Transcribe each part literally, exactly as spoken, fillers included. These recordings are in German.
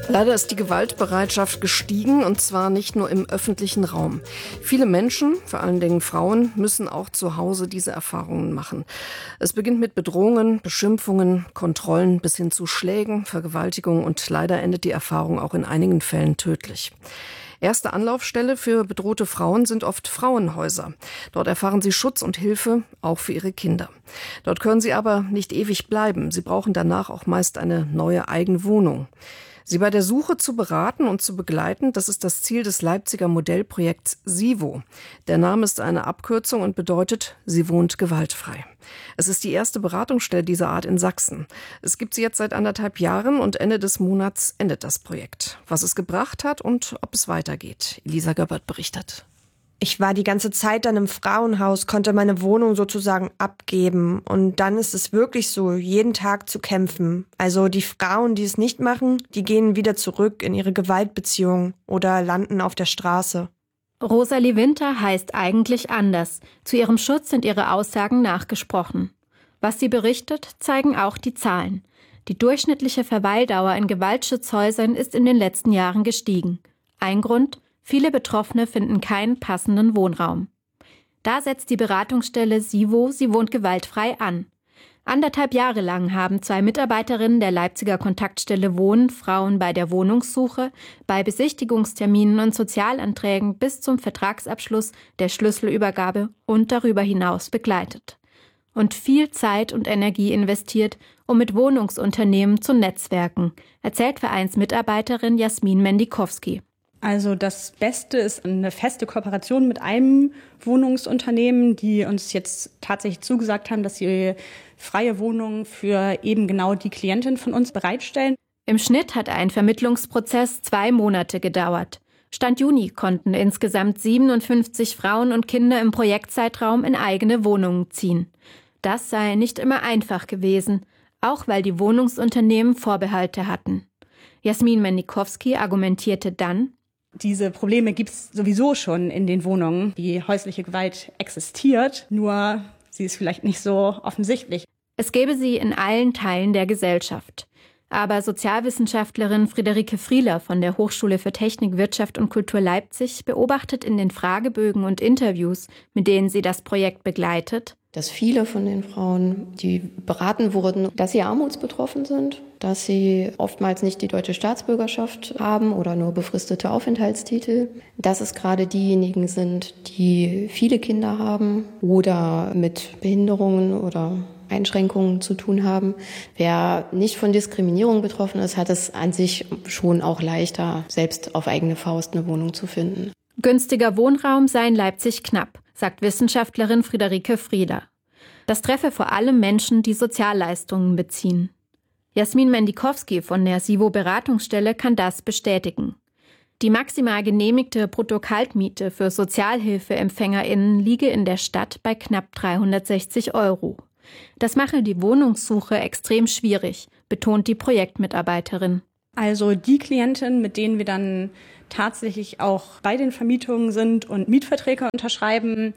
Leider ist die Gewaltbereitschaft gestiegen, und zwar nicht nur im öffentlichen Raum. Viele Menschen, vor allen Dingen Frauen, müssen auch zu Hause diese Erfahrungen machen. Es beginnt mit Bedrohungen, Beschimpfungen, Kontrollen bis hin zu Schlägen, Vergewaltigungen, und leider endet die Erfahrung auch in einigen Fällen tödlich. Erste Anlaufstelle für bedrohte Frauen sind oft Frauenhäuser. Dort erfahren sie Schutz und Hilfe, auch für ihre Kinder. Dort können sie aber nicht ewig bleiben. Sie brauchen danach auch meist eine neue eigene Wohnung. Sie bei der Suche zu beraten und zu begleiten, das ist das Ziel des Leipziger Modellprojekts SIVO. Der Name ist eine Abkürzung und bedeutet, sie wohnt gewaltfrei. Es ist die erste Beratungsstelle dieser Art in Sachsen. Es gibt sie jetzt seit anderthalb Jahren und Ende des Monats endet das Projekt. Was es gebracht hat und ob es weitergeht. Elisa Göbbert berichtet. Ich war die ganze Zeit dann im Frauenhaus, konnte meine Wohnung sozusagen abgeben. Und dann ist es wirklich so, jeden Tag zu kämpfen. Also die Frauen, die es nicht machen, die gehen wieder zurück in ihre Gewaltbeziehung oder landen auf der Straße. Rosalie Winter heißt eigentlich anders. Zu ihrem Schutz sind ihre Aussagen nachgesprochen. Was sie berichtet, zeigen auch die Zahlen. Die durchschnittliche Verweildauer in Gewaltschutzhäusern ist in den letzten Jahren gestiegen. Ein Grund: viele Betroffene finden keinen passenden Wohnraum. Da setzt die Beratungsstelle SIVO, sie wohnt gewaltfrei, an. Anderthalb Jahre lang haben zwei Mitarbeiterinnen der Leipziger Kontaktstelle Wohnen Frauen bei der Wohnungssuche, bei Besichtigungsterminen und Sozialanträgen bis zum Vertragsabschluss, der Schlüsselübergabe und darüber hinaus begleitet. Und viel Zeit und Energie investiert, um mit Wohnungsunternehmen zu netzwerken, erzählt Vereinsmitarbeiterin Jasmin Mendikowski. Also das Beste ist eine feste Kooperation mit einem Wohnungsunternehmen, die uns jetzt tatsächlich zugesagt haben, dass sie freie Wohnungen für eben genau die Klientin von uns bereitstellen. Im Schnitt hat ein Vermittlungsprozess zwei Monate gedauert. Stand Juni konnten insgesamt siebenundfünfzig Frauen und Kinder im Projektzeitraum in eigene Wohnungen ziehen. Das sei nicht immer einfach gewesen, auch weil die Wohnungsunternehmen Vorbehalte hatten. Jasmin Mendikowski argumentierte dann: Diese Probleme gibt es sowieso schon in den Wohnungen. Die häusliche Gewalt existiert, nur sie ist vielleicht nicht so offensichtlich. Es gäbe sie in allen Teilen der Gesellschaft. Aber Sozialwissenschaftlerin Friederike Frieler von der Hochschule für Technik, Wirtschaft und Kultur Leipzig beobachtet in den Fragebögen und Interviews, mit denen sie das Projekt begleitet, dass viele von den Frauen, die beraten wurden, dass sie armutsbetroffen sind, dass sie oftmals nicht die deutsche Staatsbürgerschaft haben oder nur befristete Aufenthaltstitel, dass es gerade diejenigen sind, die viele Kinder haben oder mit Behinderungen oder Einschränkungen zu tun haben. Wer nicht von Diskriminierung betroffen ist, hat es an sich schon auch leichter, selbst auf eigene Faust eine Wohnung zu finden. Günstiger Wohnraum sei in Leipzig knapp, sagt Wissenschaftlerin Friederike Frieler. Das treffe vor allem Menschen, die Sozialleistungen beziehen. Jasmin Mendikowski von der SIVO-Beratungsstelle kann das bestätigen. Die maximal genehmigte Brutto-Kaltmiete für SozialhilfeempfängerInnen liege in der Stadt bei knapp dreihundertsechzig Euro. Das mache die Wohnungssuche extrem schwierig, betont die Projektmitarbeiterin. Also die Klientinnen, mit denen wir dann tatsächlich auch bei den Vermietungen sind und Mietverträge unterschreiben,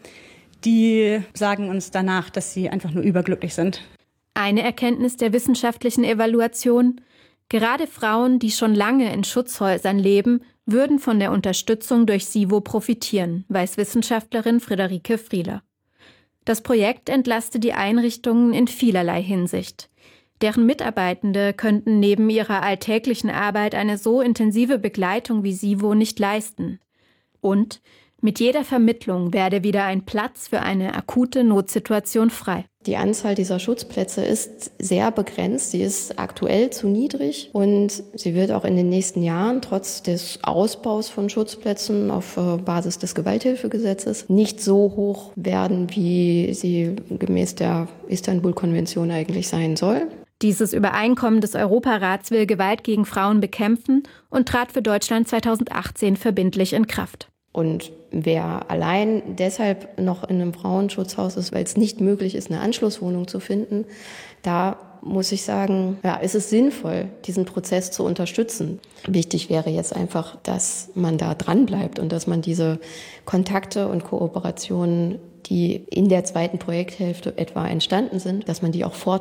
die sagen uns danach, dass sie einfach nur überglücklich sind. Eine Erkenntnis der wissenschaftlichen Evaluation: Gerade Frauen, die schon lange in Schutzhäusern leben, würden von der Unterstützung durch SIVO profitieren, weiß Wissenschaftlerin Friederike Frieler. Das Projekt entlaste die Einrichtungen in vielerlei Hinsicht. Deren Mitarbeitende könnten neben ihrer alltäglichen Arbeit eine so intensive Begleitung wie SIVO nicht leisten. Und mit jeder Vermittlung werde wieder ein Platz für eine akute Notsituation frei. Die Anzahl dieser Schutzplätze ist sehr begrenzt. Sie ist aktuell zu niedrig und sie wird auch in den nächsten Jahren trotz des Ausbaus von Schutzplätzen auf Basis des Gewalthilfegesetzes nicht so hoch werden, wie sie gemäß der Istanbul-Konvention eigentlich sein soll. Dieses Übereinkommen des Europarats will Gewalt gegen Frauen bekämpfen und trat für Deutschland zweitausendachtzehn verbindlich in Kraft. Und wer allein deshalb noch in einem Frauenschutzhaus ist, weil es nicht möglich ist, eine Anschlusswohnung zu finden, da muss ich sagen, ja, ist es sinnvoll, diesen Prozess zu unterstützen. Wichtig wäre jetzt einfach, dass man da dran bleibt und dass man diese Kontakte und Kooperationen, die in der zweiten Projekthälfte etwa entstanden sind, dass man die auch fortführt.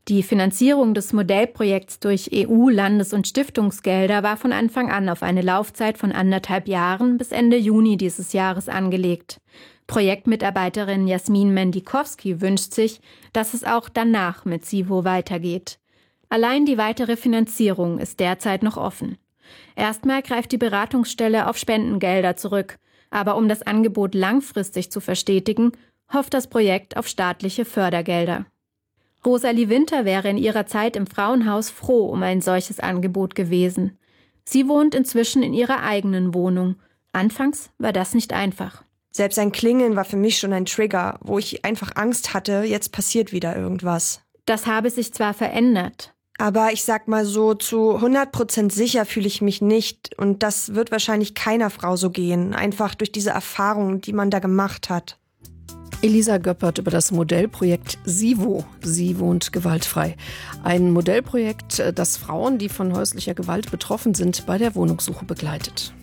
Die Finanzierung des Modellprojekts durch E U-, Landes- und Stiftungsgelder war von Anfang an auf eine Laufzeit von anderthalb Jahren bis Ende Juni dieses Jahres angelegt. Projektmitarbeiterin Jasmin Mendikowski wünscht sich, dass es auch danach mit SIVO weitergeht. Allein die weitere Finanzierung ist derzeit noch offen. Erstmal greift die Beratungsstelle auf Spendengelder zurück, aber um das Angebot langfristig zu verstetigen, hofft das Projekt auf staatliche Fördergelder. Rosalie Winter wäre in ihrer Zeit im Frauenhaus froh um ein solches Angebot gewesen. Sie wohnt inzwischen in ihrer eigenen Wohnung. Anfangs war das nicht einfach. Selbst ein Klingeln war für mich schon ein Trigger, wo ich einfach Angst hatte, jetzt passiert wieder irgendwas. Das habe sich zwar verändert. Aber ich sag mal so, zu hundert Prozent sicher fühle ich mich nicht. Und das wird wahrscheinlich keiner Frau so gehen. Einfach durch diese Erfahrung, die man da gemacht hat. Elisa Göppert über das Modellprojekt SIVO. Sie wohnt gewaltfrei. Ein Modellprojekt, das Frauen, die von häuslicher Gewalt betroffen sind, bei der Wohnungssuche begleitet.